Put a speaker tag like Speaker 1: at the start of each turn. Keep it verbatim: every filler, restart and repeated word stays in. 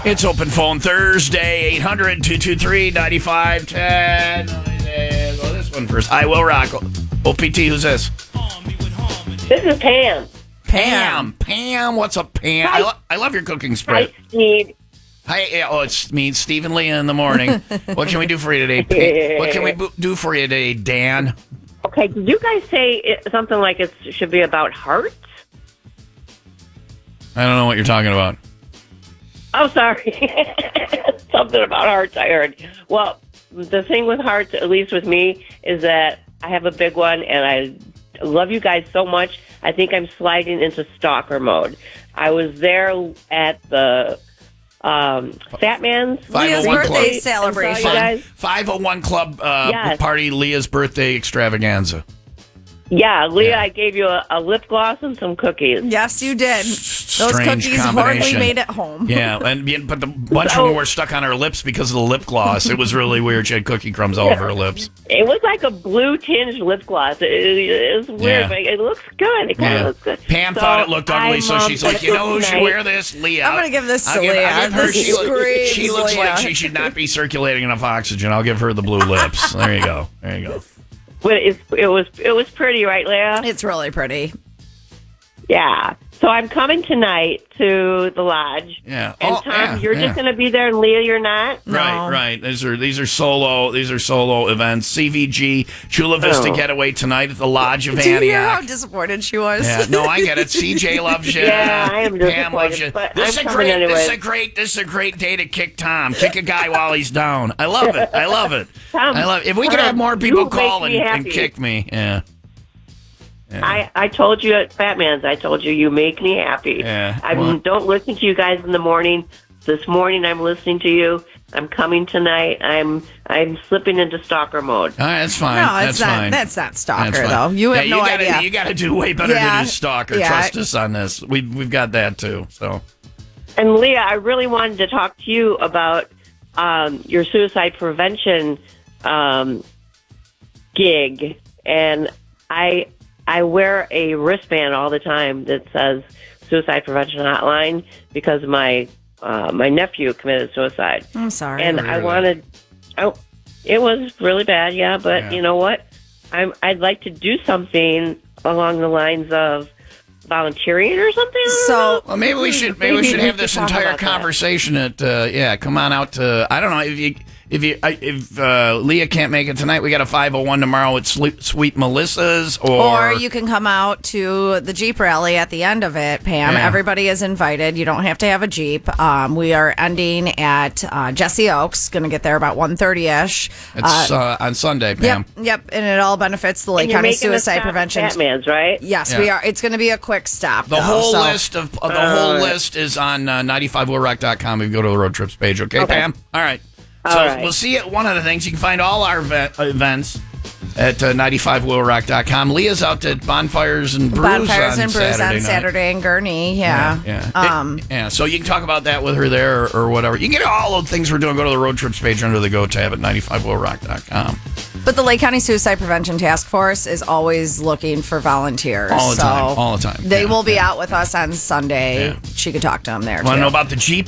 Speaker 1: It's Open Phone Thursday, eight hundred, two two three, nine five one zero. Well, this one first. I will rock. O P T, who's this?
Speaker 2: This is Pam.
Speaker 1: Pam. Pam, what's up, Pam? I, lo- I love your cooking spread.
Speaker 2: Hi, Steve.
Speaker 1: Hi, yeah, oh, it's me, Steve and Leah in the morning. What can we do for you today? Pam? What can we bo- do for you today, Dan?
Speaker 2: Okay, did you guys say it, something like it should be about hearts?
Speaker 1: I don't know what you're talking about.
Speaker 2: Oh, sorry. Something about hearts I heard. Well, the thing with hearts, at least with me, is that I have a big one, and I love you guys so much. I think I'm sliding into stalker mode. I was there at the um, Fat Man's
Speaker 3: Leah's
Speaker 1: five oh one
Speaker 3: birthday
Speaker 1: Club.
Speaker 3: celebration.
Speaker 2: You guys?
Speaker 1: five oh one Club uh,
Speaker 2: Yes.
Speaker 1: party, Leah's birthday extravaganza.
Speaker 2: Yeah, Leah,
Speaker 1: Yeah.
Speaker 2: I gave you a, a lip gloss and some cookies.
Speaker 3: Yes, you did. Those
Speaker 1: Strange
Speaker 3: cookies
Speaker 1: combination.
Speaker 3: hardly made it home.
Speaker 1: Yeah, and yeah, but the bunch of them were stuck on her lips because of the lip gloss. It was really weird. She had cookie crumbs all over her lips.
Speaker 2: It was like a blue tinged lip gloss. It, it, it was weird,
Speaker 1: Yeah.
Speaker 2: but it looks good. It kind of
Speaker 1: Yeah.
Speaker 2: looks good.
Speaker 1: Pam
Speaker 2: So
Speaker 1: thought it looked ugly,
Speaker 2: I'm,
Speaker 1: so
Speaker 2: um,
Speaker 1: she's like, you know who should
Speaker 2: tonight-
Speaker 1: wear this? Leah.
Speaker 3: I'm gonna give this to
Speaker 1: I'll give, I'll
Speaker 3: Leah.
Speaker 1: give her,
Speaker 3: This
Speaker 1: she, look-
Speaker 3: screams
Speaker 1: she looks
Speaker 3: Leah.
Speaker 1: like she should not be circulating enough oxygen. I'll give her the blue lips. There you go. There you go.
Speaker 2: But it, it was it was pretty, right, Leah?
Speaker 3: It's really pretty.
Speaker 2: Yeah. So I'm coming tonight to the lodge.
Speaker 1: Yeah.
Speaker 2: And
Speaker 1: Oh,
Speaker 2: Tom,
Speaker 1: yeah,
Speaker 2: you're
Speaker 1: yeah.
Speaker 2: just going to be there, and Leah, you're not.
Speaker 1: Right,
Speaker 3: No.
Speaker 1: right. These are these are solo these are solo events. C V G Chula Vista
Speaker 2: Oh.
Speaker 1: Getaway tonight at the Lodge of
Speaker 3: Do you hear how
Speaker 1: Antioch.
Speaker 3: disappointed she was?
Speaker 1: Yeah, no, I get it. C J loves you.
Speaker 2: Yeah, I am
Speaker 1: Pam loves
Speaker 2: disappointed,
Speaker 1: you.
Speaker 2: but
Speaker 1: This is
Speaker 2: I'm
Speaker 1: a
Speaker 2: coming
Speaker 1: great.
Speaker 2: anyway.
Speaker 1: This is a great. This is a great day to kick Tom. Kick a guy while he's down. I love it. I love it.
Speaker 2: Tom,
Speaker 1: I love it. If we could
Speaker 2: Tom,
Speaker 1: have more
Speaker 2: you
Speaker 1: people
Speaker 2: make
Speaker 1: call
Speaker 2: me
Speaker 1: and, and
Speaker 2: happy.
Speaker 1: kick me, yeah. Yeah.
Speaker 2: I, I told you at Fat Man's, I told you, you make me happy.
Speaker 1: Yeah,
Speaker 2: I
Speaker 1: well-
Speaker 2: don't listen to you guys in the morning. This morning I'm listening to you. I'm coming tonight. I'm I'm slipping into stalker mode.
Speaker 1: All right, that's fine.
Speaker 3: No,
Speaker 1: that's
Speaker 3: it's not.
Speaker 1: fine.
Speaker 3: That's not stalker
Speaker 1: That's fine.
Speaker 3: though. You have
Speaker 1: yeah,
Speaker 3: no
Speaker 1: you gotta,
Speaker 3: idea.
Speaker 1: You got to do way better
Speaker 3: Yeah,
Speaker 1: than just stalker.
Speaker 3: yeah.
Speaker 1: Trust us on this. We we've got that too. So
Speaker 2: And Leah, I really wanted to talk to you about um, your suicide prevention um, gig. And I I wear a wristband all the time that says Suicide Prevention Hotline because my uh, my nephew committed suicide.
Speaker 3: I'm sorry.
Speaker 2: And
Speaker 1: heard
Speaker 2: I
Speaker 1: of that.
Speaker 2: wanted, oh, it was really bad, yeah. But
Speaker 1: Yeah.
Speaker 2: you know what? I'm I'd like to do something along the lines of volunteering or something. I don't
Speaker 3: So-
Speaker 2: know.
Speaker 1: well, maybe we should maybe we
Speaker 2: Maybe
Speaker 1: should
Speaker 2: we
Speaker 1: have
Speaker 2: should
Speaker 1: this
Speaker 2: talk
Speaker 1: entire
Speaker 2: about that.
Speaker 1: conversation at uh, yeah. Come on out to I don't know if you if you I- if uh, Leah can't make it tonight. We got a five oh one tomorrow at Sweet, Sweet Melissa's or
Speaker 3: Or you can come out to the Jeep rally at the end of it, Pam.
Speaker 1: Yeah.
Speaker 3: Everybody is invited. You don't have to have a Jeep. Um, we are ending at uh, Jesse Oaks. Going to get there about one thirty-ish.
Speaker 1: it's uh, on Sunday, Pam.
Speaker 3: Yep, yep. And it all benefits the Lake
Speaker 2: And you're
Speaker 3: County
Speaker 2: making a
Speaker 3: Suicide
Speaker 2: stop at
Speaker 3: Prevention.
Speaker 2: Fat Man's, right?
Speaker 3: Yes,
Speaker 1: Yeah.
Speaker 3: we are. It's going to be a quick stop.
Speaker 1: The
Speaker 3: though,
Speaker 1: whole
Speaker 3: so-
Speaker 1: list of uh, the whole
Speaker 2: Uh,
Speaker 1: list is on uh, ninety-five will rock dot com. If you go to the road trips page, okay,
Speaker 2: Okay.
Speaker 1: Pam? All right.
Speaker 2: All
Speaker 1: so
Speaker 2: right.
Speaker 1: we'll see you at one of the things. You can find all our event, events at uh, ninety-five will rock dot com. Leah's out at Bonfires and Brews
Speaker 3: Bonfires
Speaker 1: on
Speaker 3: and Brews
Speaker 1: Saturday
Speaker 3: on
Speaker 1: night.
Speaker 3: Saturday in Gurney. Yeah.
Speaker 1: Yeah.
Speaker 3: Um,
Speaker 1: It- yeah. So you can talk about that with her there or, or whatever. You can get all the things we're doing. Go to the road trips page under the Go tab at ninety-five will rock dot com.
Speaker 3: But the Lake County Suicide Prevention Task Force is always looking for volunteers.
Speaker 1: All the
Speaker 3: so
Speaker 1: time. All the time.
Speaker 3: They
Speaker 1: Yeah,
Speaker 3: will be
Speaker 1: yeah.
Speaker 3: out with us on Sunday.
Speaker 1: Yeah.
Speaker 3: She could talk to them there,
Speaker 1: Want to
Speaker 3: too.
Speaker 1: know about the Jeep